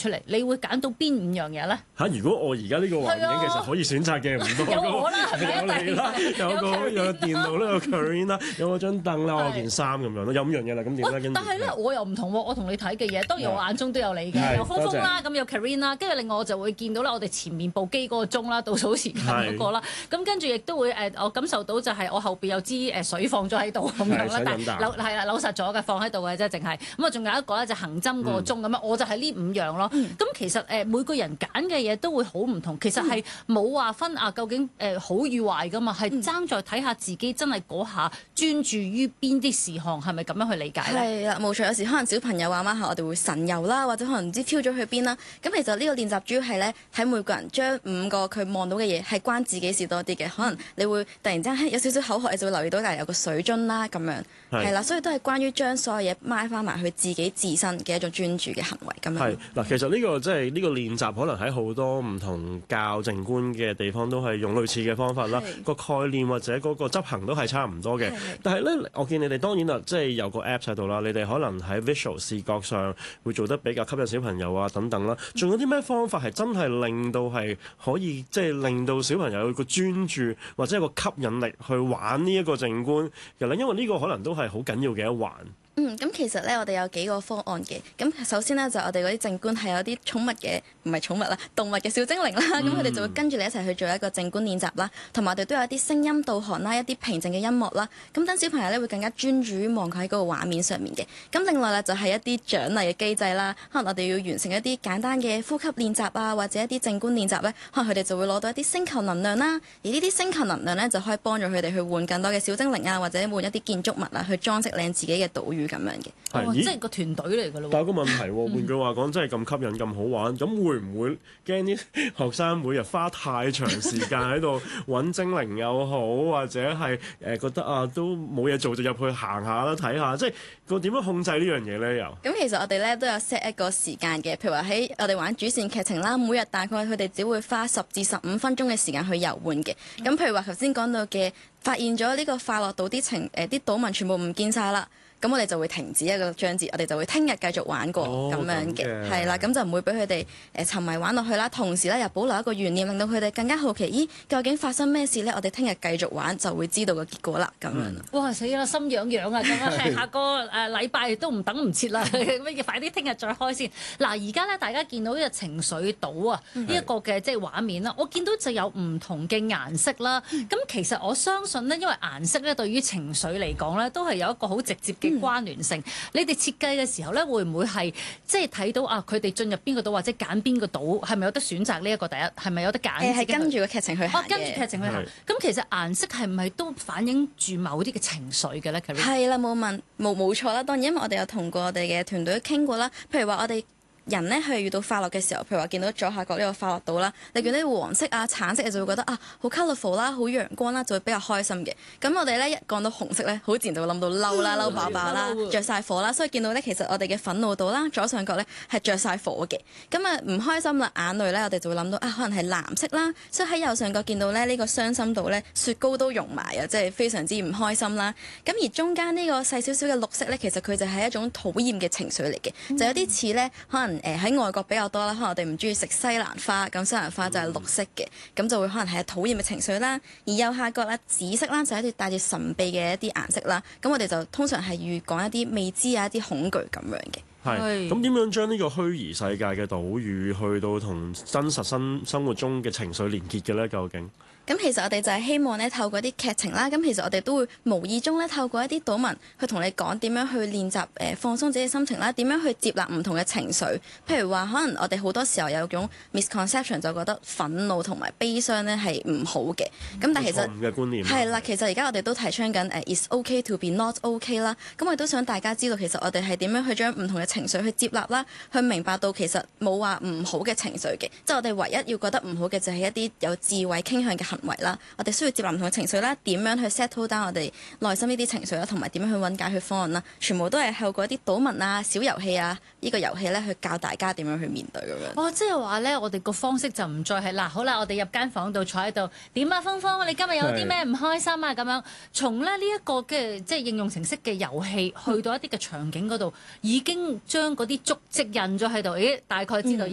出嚟，你會揀到邊5樣嘢咧？ 如果我而家呢個環境其實可以選擇嘅唔多， 有我啦，係咪有你啦，有電腦啦，有 Karine 啦，有我張凳啦，我件衫咁樣咯，有5樣嘢啦，咁點咧？ 但係咧，我又唔同喎，我同你睇嘅嘢，當然我眼中都有你嘅，有峰峰啦，咁有 Karine 啦，跟住另外我就會見到啦，我哋前面部機嗰個鐘啦，倒數時間嗰個啦，咁跟住亦都會我感受到就係我後邊有支水放咗喺度咁樣啦，但係扭實咗嘅，放喺度嘅啫，淨係咁啊，仲有一個咧就行針個鐘咁樣，我就係呢5樣咯。咁其實每個人揀嘅嘢都會好唔同，其實係冇話分究竟好與壞噶嘛，係爭在睇下自己真係嗰下專注於邊啲事項，係咪咁樣去理解咧？ 係啦，冇錯。有時可能小朋友話媽下我哋會神遊啦，或者可能唔知飄咗去邊啦。咁其實呢個練習主要係咧喺每個人將5個佢望到嘅嘢係關自己事多啲嘅。可能你會突然之間有少少口渴，你就會留意到，有個水樽啦咁樣，係啦，所以都係關於將所有嘢拉翻埋去自己自身嘅一種專注嘅行為咁樣。 係嗱，其實呢個即係呢個練習，可能喺好多唔同教靜觀嘅地方都係用類似嘅方法啦。個概念或者嗰個執行都係差唔多嘅。但係咧，我見你哋當然啦，即係有個 Apps 喺度啦，你哋可能喺 visual 視覺上會做得比較吸引小朋友啊等等啦。仲有啲咩方法係真係令到係可以即係令到小朋友有個專注或者有個吸引力去玩呢一個靜觀嘅咧？因為呢個可能都係好緊要嘅一環。 咁其實咧，我哋有幾個方案嘅。咁首先咧，就我哋嗰啲靜觀係有啲寵物嘅，唔係寵物啦，動物嘅小精靈啦。咁佢哋就會跟住你一齊去做一個靜觀練習啦。同埋我哋都有一啲聲音導航啦，一啲平靜嘅音樂啦。咁等小朋友咧會更加專注於望佢喺嗰個畫面上面嘅。咁另外咧就係一啲獎勵嘅機制啦。可能我哋要完成一啲簡單嘅呼吸練習啊，或者一啲靜觀練習咧，可能佢哋就會攞到一啲星球能量啦。而呢啲星球能量咧就可以幫助佢哋去換更多嘅小精靈啊，或者換一啲建築物啊，去裝飾靚自己嘅島嶼咁樣嘅。 即係個團隊嚟㗎咯。 但係個問題喎，換句話講，真係咁吸引、咁好玩，咁會唔會驚啲學生每日花太長時間喺度揾精靈又好，或者係覺得都冇嘢做就入去行下啦、睇下，即係個點樣控制呢樣嘢咧？又咁其實我哋咧都有 set 一個時間嘅，譬如話喺我哋玩主線劇情啦，每日大概佢哋只會花10至15分鐘嘅時間去遊玩嘅。咁譬如話頭先講到嘅，發現咗呢個快樂島啲島民全部唔見晒啦。咁我哋就會停止一個章節，我哋就會聽日繼續玩過咁樣嘅，係啦，咁就唔會俾佢哋沉迷玩落去啦。同時咧又保留一個懸念，令到佢哋更加好奇，咦究竟發生咩事咧？我哋聽日繼續玩就會知道個結果啦，咁樣。 哇死啦，心癢癢啊！咁啊，下個禮拜都唔等唔切啦，乜快啲聽日再開先。嗱，而家咧大家見到呢個情緒島啊，呢一個嘅即係畫面啦，我見到就有唔同嘅顏色啦。咁其實我相信咧，因為顏色咧對於情緒嚟講咧，都係有一個好直接嘅關聯性。你哋設計嘅時候咧，會唔會係即係睇到佢哋進入邊個島或者揀邊個島，係咪有得選擇呢一個？第一係咪有得揀？ 係跟住個劇情去行嘅。 跟住劇情去行。咁其實顏色係唔係都反映住某啲嘅情緒嘅咧？ 係啦，冇錯啦。當然，因為我哋有同過我哋嘅團隊傾過啦。譬如話我哋人咧係遇到快樂嘅時候，譬如話見到左下角呢個快樂島啦，你見到啲黃色啊、橙色，你就會覺得好 colourful 啦、好陽光啦，就會比較開心嘅。咁我哋咧一講到紅色咧，好自然就會諗到嬲啦、嬲爆爆啦、着晒火啦。所以見到咧，其實我哋嘅憤怒島啦，左上角咧係着晒火嘅。咁唔開心啦、眼淚咧，我哋就會諗到可能係藍色啦。所以喺右上角見到咧呢個傷心島咧，雪糕都融埋啊，即係非常之唔開心啦。咁而中間呢個細少少嘅綠色咧，其實佢就係一種討厭嘅情緒嚟嘅，就有啲似咧可能。喺外國比較多啦，可能我哋唔中意食西蘭花，咁西蘭花就係綠色嘅，咁就會可能係討厭嘅情緒啦。而右下角咧紫色啦，就係一啲帶住神秘嘅一啲顏色啦。咁我哋就通常係預講一啲未知啊、一啲恐懼咁樣嘅。 係，咁點樣將呢個虛擬世界嘅島嶼去到同真實生活中嘅情緒連結嘅咧？究竟？ 咁其實我哋就係希望咧透過啲劇情啦，咁其實我哋都會無意中咧透過一啲島民去同你講點樣去練習放鬆自己嘅心情啦，點樣去接納唔同嘅情緒。譬如話，可能我哋好多時候有種 misconception 就覺得憤怒同埋悲傷咧係唔好嘅。咁但係其實錯誤嘅觀念係啦，其實而家我哋都提倡緊it's okay to be not okay 啦。咁我亦都想大家知道，其實我哋係點樣去將唔同嘅情緒去接納啦，去明白到其實冇話唔好嘅情緒嘅，即係我哋唯一要覺得唔好嘅就係一啲有自毀傾向嘅行為啦。我哋需要接納唔同嘅情緒啦，點樣去 settle down 我哋內心呢啲情緒啦，同埋點樣去揾解決方案啦，全部都係透過一啲島民啊、小遊戲啊呢個遊戲咧去教大家點樣去面對咁樣。 即係話咧，我哋個方式就唔再係嗱，好啦，我哋入間房度坐喺度，點啊，峰峰，你今日有啲咩唔開心啊？咁樣從咧呢一個嘅即係應用程式嘅遊戲，去到一啲嘅場景嗰度，已經將嗰啲足跡印咗喺度，大概知道